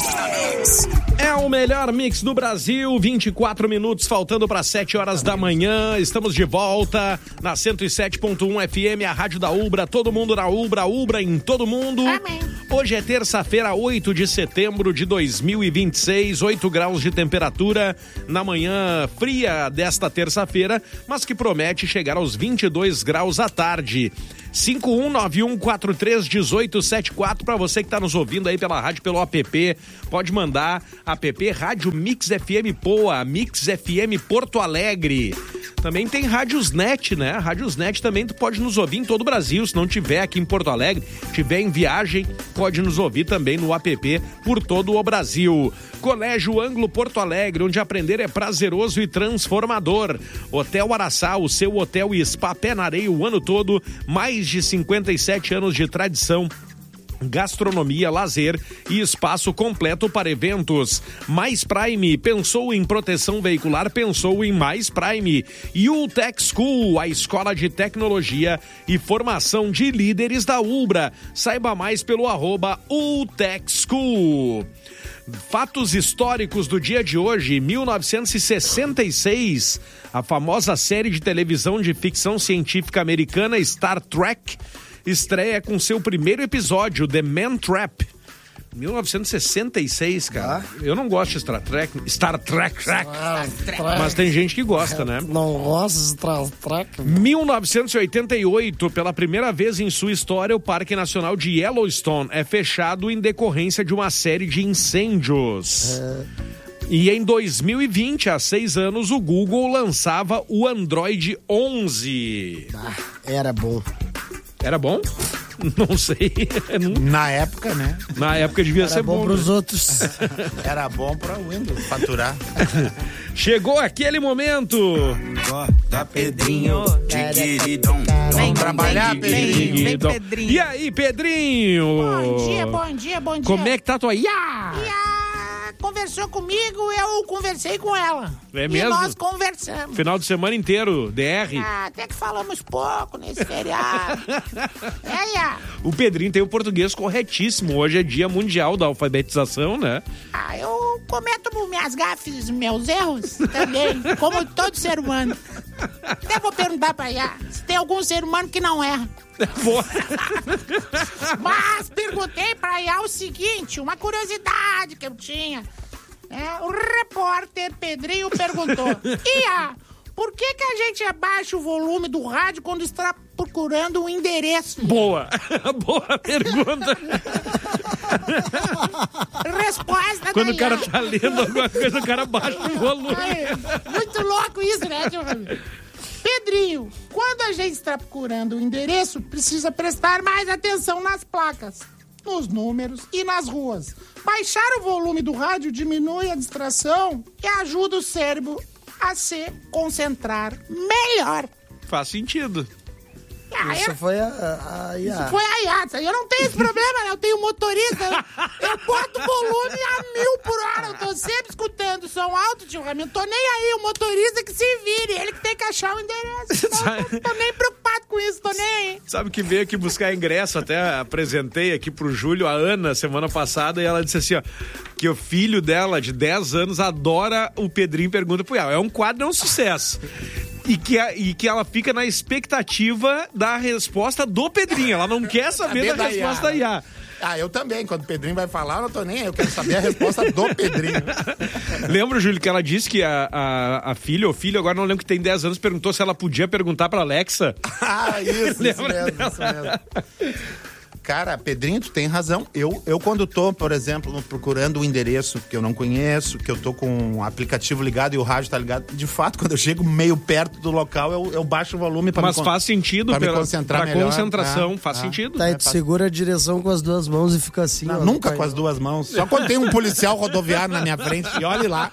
É o melhor mix do Brasil, 24 minutos faltando para 7 horas da manhã. Estamos de volta na 107.1 FM, a rádio da Ubra. Todo mundo na Ubra, Ubra em todo mundo. Amém. Hoje é terça-feira, 8 de setembro de 2026, 8 graus de temperatura na manhã fria desta terça-feira, mas que promete chegar aos 22 graus à tarde. 5191431874 para você que está nos ouvindo aí pela rádio, pelo app, pode mandar app Rádio Mix FM Poa, Mix FM Porto Alegre. Também tem Rádiosnet, né? Rádiosnet também tu pode nos ouvir em todo o Brasil, se não tiver aqui em Porto Alegre, tiver em viagem, pode nos ouvir também no app por todo o Brasil. Colégio Ângulo Porto Alegre, onde aprender é prazeroso e transformador. Hotel Araçá, o seu hotel e spa pé na areia o ano todo, mais de 57 anos de tradição. Gastronomia, lazer e espaço completo para eventos. Mais Prime, pensou em proteção veicular, pensou em Mais Prime. E Ultec School, a escola de tecnologia e formação de líderes da Ubra. Saiba mais pelo @Ultec School. Fatos históricos do dia de hoje, 1966, a famosa série de televisão de ficção científica americana Star Trek estreia com seu primeiro episódio, The Man Trap. 1966, cara. Eu não gosto de Star Trek, mas tem gente que gosta, né? Não gosto de Star Trek. 1988, pela primeira vez em sua história, o Parque Nacional de Yellowstone é fechado em decorrência de uma série de incêndios. E em 2020, há 6 anos, o Google lançava o Android 11. Era bom. Era bom? Não sei. Na época, né? Na época devia ser bom. Era bom pros outros. Era bom pra Windows faturar. Chegou aquele momento. Da Pedrinho, de queridão. Vamos trabalhar, Pedrinho. E aí, Pedrinho? Bom dia. Como é que tá a tua IA? Conversou comigo, eu conversei com ela. É mesmo? E nós conversamos. Final de semana inteiro, DR. Até que falamos pouco nesse feriado. O Pedrinho tem o português corretíssimo. Hoje é dia mundial da alfabetização, né? Eu cometo minhas gafes, meus erros também, como todo ser humano. Até vou perguntar pra Iá se tem algum ser humano que não erra. Mas perguntei pra Iá o seguinte, uma curiosidade que eu tinha. O repórter Pedrinho perguntou: Iá, por que a gente abaixa o volume do rádio quando está procurando um endereço? Boa pergunta. Resposta quando da o cara Iá. tá lendo alguma coisa, o cara baixa o volume. Muito louco isso, né? Pedrinho, quando a gente está procurando o endereço, precisa prestar mais atenção nas placas, nos números e nas ruas. Baixar o volume do rádio diminui a distração e ajuda o cérebro a se concentrar melhor. Faz sentido. Isso foi a IA. Isso foi a IA. Eu não tenho esse problema, né? Eu tenho motorista. Eu boto o volume a 1000 por hora. Eu tô sempre escutando som alto, tio Ramiro. Não tô nem aí. O motorista que se vire. Ele que tem que achar o endereço. Não tô nem preocupado com isso. Tô nem aí. Sabe que veio aqui buscar ingresso, até apresentei aqui pro Júlio, a Ana, semana passada, e ela disse assim, ó, que o filho dela, de 10 anos, adora o Pedrinho Pergunta pro Iá. É um quadro, é um sucesso. E que ela fica na expectativa da resposta do Pedrinho. Ela não quer saber da resposta da IA. Eu também. Quando o Pedrinho vai falar, eu não tô nem aí. Eu quero saber a resposta do Pedrinho. Lembra, Júlio, que ela disse que a filha ou filho, agora não lembro, que tem 10 anos, perguntou se ela podia perguntar pra Alexa? Isso mesmo. Cara, Pedrinho, tu tem razão. Eu quando tô, por exemplo, procurando um endereço que eu não conheço, que eu tô com o aplicativo ligado e o rádio tá ligado, de fato, quando eu chego meio perto do local, eu baixo o volume pra faz sentido pra me concentrar melhor. Concentração, faz sentido. Tá, e tu segura a direção com as duas mãos e fica assim. Não, nunca com as duas mãos. Só quando tem um policial rodoviário na minha frente, e olhe lá.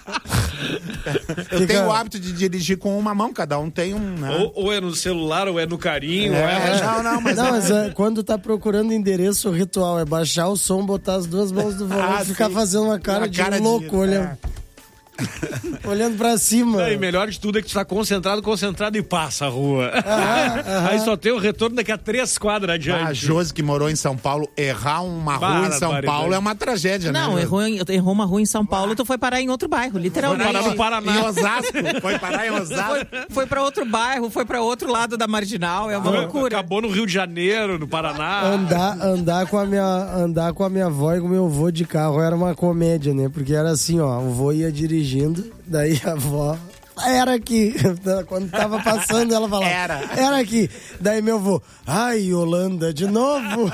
Eu tenho o hábito de dirigir com uma mão, cada um tem um, né? Ou é no celular, ou é no carinho. Mas quando tá procurando endereço, o ritual é baixar o som, botar as duas mãos do volante e ficar fazendo uma cara de louco, olha. Olhando pra cima. E melhor de tudo é que tu tá concentrado e passa a rua. Aí só tem o retorno daqui a 3 quadras adiante. A Josi, que morou em São Paulo, errar uma rua em São Paulo é uma tragédia, Não, né? errou uma rua em São Paulo, tu foi parar em outro bairro, literalmente. Foi parar no Paraná. Em Osasco. Foi parar em Osasco. Foi pra outro bairro, foi pra outro lado da Marginal, é uma loucura. Acabou no Rio de Janeiro, no Paraná. Andar com a minha avó e com o meu avô de carro era uma comédia, né? Porque era assim, ó, o avô ia dirigindo, daí a avó... Era aqui. Quando tava passando, ela falava... Era aqui. Daí meu avô... Ai, Holanda, de novo?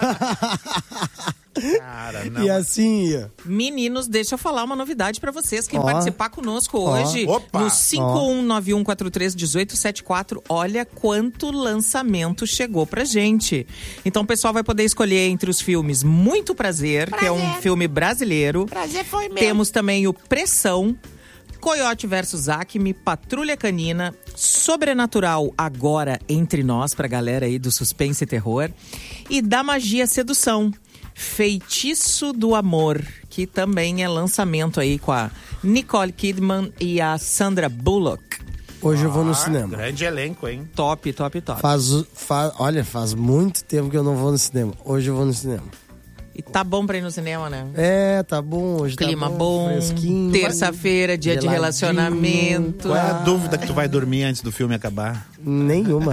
Cara, não. E assim ia. Meninos, deixa eu falar uma novidade pra vocês. Quem participar conosco hoje, Opa. no 5191431874, olha quanto lançamento chegou pra gente. Então o pessoal vai poder escolher entre os filmes Muito Prazer, que é um filme brasileiro. Prazer foi meu. Temos também o Pressão, Coyote vs Acme, Patrulha Canina, Sobrenatural Agora Entre Nós, pra galera aí do suspense e terror, e Da Magia Sedução, Feitiço do Amor, que também é lançamento aí com a Nicole Kidman e a Sandra Bullock. Hoje eu vou no cinema. Grande elenco, hein? Top. Olha, faz muito tempo que eu não vou no cinema. Hoje eu vou no cinema. E tá bom pra ir no cinema, né? É, tá bom. Hoje Clima tá bom, fresquinho. terça-feira, dia de geladinho. relacionamento. Qual é a dúvida que tu vai dormir antes do filme acabar? Nenhuma.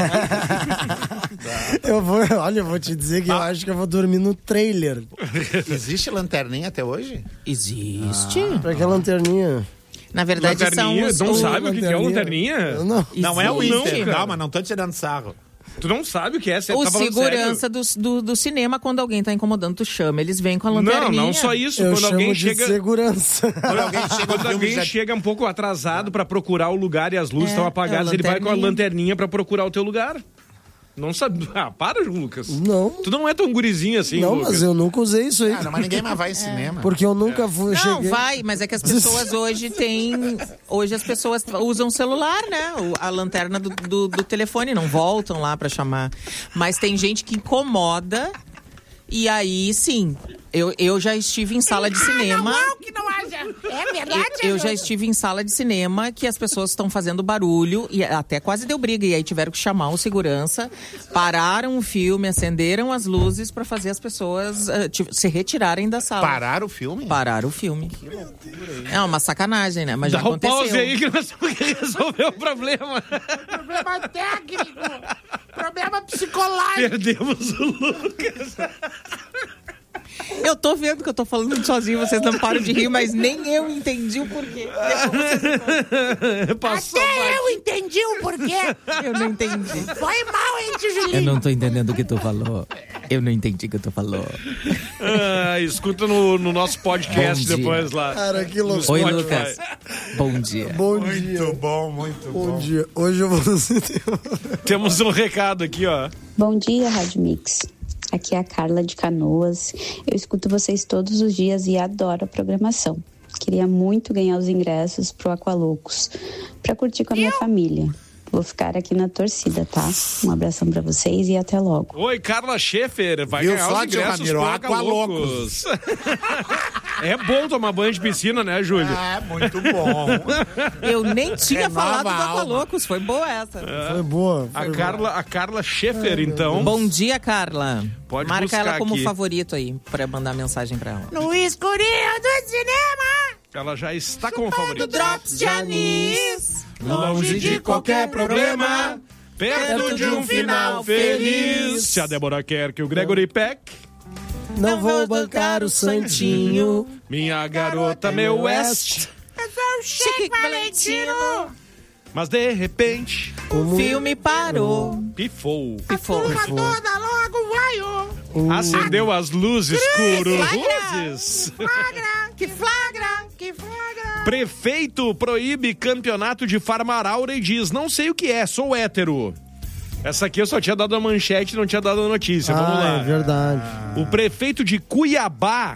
Eu vou te dizer que eu acho que eu vou dormir no trailer. Existe lanterninha até hoje? Existe? Pra que lanterninha? Na verdade, Lanterninha? são Não os... sabe o que é lanterninha? Eu não. Não é o Existe. Inter. Calma, não tô tirando sarro. Tu não sabe o que é? Você O tá falando segurança sério? do cinema, quando alguém tá incomodando, tu chama. Eles vêm com a lanterninha. Não só isso. Eu Quando chamo alguém de chega... segurança. Quando alguém chega, Quando alguém chega um pouco atrasado pra procurar o lugar e as luzes estão apagadas, ele vai com a lanterninha. lanterninha pra procurar o teu lugar. Não sabe... Ah, para, Lucas. Não. Tu não é tão gurizinho assim, Não, Lucas. mas eu nunca usei isso aí. Cara, mas ninguém mais vai em cinema. Porque eu nunca fui. Não, cheguei... vai, mas é que as pessoas hoje têm... Hoje as pessoas usam celular, né? A lanterna do telefone, não voltam lá pra chamar. Mas tem gente que incomoda e aí, sim... Eu já estive em sala de cinema... Não, que não haja. É verdade? Eu já estive em sala de cinema que as pessoas estão fazendo barulho e até quase deu briga. E aí tiveram que chamar o segurança, pararam o filme, acenderam as luzes pra fazer as pessoas se retirarem da sala. Pararam o filme? Pararam o filme. Que loucura, hein? É uma sacanagem, né? Mas já Dá um aconteceu. pause aí que nós temos que resolver o problema. Problema técnico. Problema psicológico. Perdemos o Lucas. Eu tô vendo que eu tô falando sozinho, vocês não param de rir, mas nem eu entendi o porquê. Passou Até eu entendi o porquê. Eu não entendi. Foi mal, hein, tio Julinho? Eu não tô entendendo o que tu falou. Eu não entendi o que tu falou. Escuta no nosso podcast Bom dia. depois lá. Cara, que loucura. Oi, Spotify. Lucas. Bom dia. Bom dia. Muito bom, muito bom. Bom dia. Hoje eu vou no cinema. Temos um recado aqui, ó. Bom dia, Rádio Mix. Aqui é a Carla de Canoas. Eu escuto vocês todos os dias e adoro a programação. Queria muito ganhar os ingressos pro Aqualoucos para curtir com a minha família. Vou ficar aqui na torcida, tá? Um abração pra vocês e até logo. Oi, Carla Schaefer. Vai Viu ganhar só, os ingressos tio Ramiro? pro Aqualocos. É bom tomar banho de piscina, né, Júlio? É, muito bom. Eu nem tinha Renova falado do a alma. Aqualoucos. Foi boa essa. Foi boa. A Carla Schaefer, então. Bom dia, Carla. Pode Marca buscar ela como aqui. favorito aí, pra mandar mensagem pra ela. No escurinho do cinema. Ela já está como favorita. Drops de anis. Longe de qualquer problema, perto de um final feliz. Se a Débora quer que o Gregory Peck, Não vou bancar o santinho. minha garota, meu West. Eu sou o Chique Valentino. Mas de repente, O filme parou. pifou. Pifou. Turma toda logo vaiou. Acendeu as luzes, cururuzes. Flagra, que flagra, que flagra. Prefeito proíbe campeonato de farmaraura e diz: não sei o que é, sou hétero. Essa aqui eu só tinha dado a manchete, não tinha dado a notícia. Vamos lá. É verdade. O prefeito de Cuiabá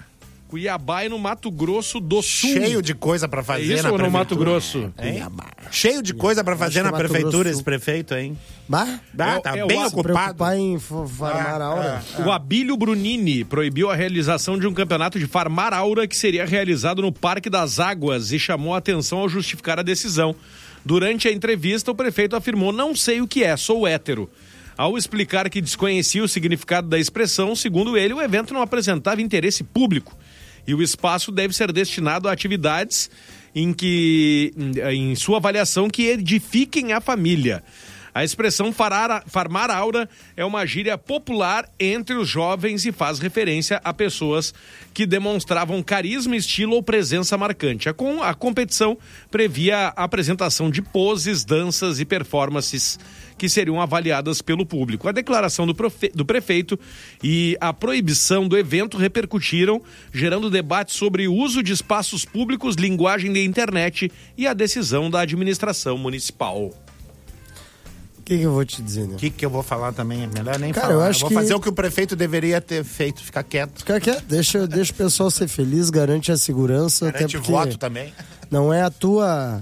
Cuiabá e no Mato Grosso do Sul. Cheio de coisa pra É fazer isso na ou no prefeitura. Mato Grosso? Hein? Cheio de coisa pra fazer Acho na que Mato prefeitura Grosso. esse prefeito, hein? Bah, Tá é o bem Aço ocupado. preocupar em farmar aura. O Abílio Brunini proibiu a realização de um campeonato de farmar aura que seria realizado no Parque das Águas e chamou a atenção ao justificar a decisão. Durante a entrevista, o prefeito afirmou: "Não sei o que é, sou hétero." Ao explicar que desconhecia o significado da expressão, segundo ele, o evento não apresentava interesse público e o espaço deve ser destinado a atividades em sua avaliação, que edifiquem a família. A expressão farmar aura é uma gíria popular entre os jovens e faz referência a pessoas que demonstravam carisma, estilo ou presença marcante. A competição previa a apresentação de poses, danças e performances que seriam avaliadas pelo público. A declaração do prefeito e a proibição do evento repercutiram, gerando debate sobre o uso de espaços públicos, linguagem da internet e a decisão da administração municipal. O que eu vou te dizer, né? O que eu vou falar também? É melhor nem Cara, falar. eu acho vou que- fazer o que o prefeito deveria ter feito, ficar quieto. Fica quieto, deixa o pessoal ser feliz, garante a segurança. Garante até porque voto também. não é a tua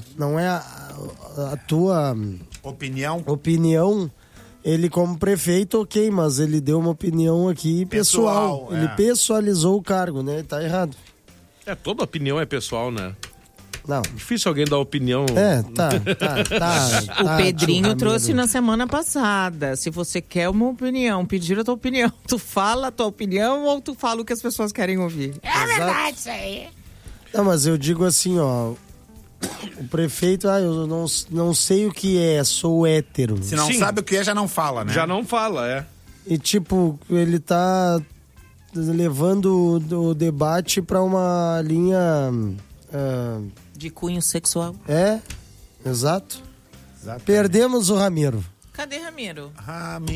Opinião. opinião. Ele como prefeito, ok, mas ele deu uma opinião aqui pessoal. Pessoal, Ele pessoalizou o cargo, né? Tá errado. Toda opinião é pessoal, né? Não. Difícil alguém dar opinião. Tá. O Pedrinho tio trouxe Ramiro. na semana passada. Se você quer uma opinião, pedir a tua opinião, tu fala a tua opinião ou tu fala o que as pessoas querem ouvir? É verdade isso aí. Não, mas eu digo assim, ó. O prefeito, eu não sei o que é, sou hétero. Se não Sim. sabe o que é, já não fala, né? Já não fala, é. E tipo, ele tá levando o debate pra uma linha. De cunho sexual. Exato. Perdemos o Ramiro. Cadê Ramiro?